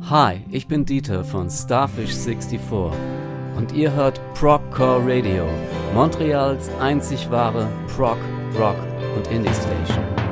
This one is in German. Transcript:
Hi, ich bin Dieter von Starfish64 und ihr hört Progcore Radio, Montreals einzig wahre Prog, Rock und Indie Station.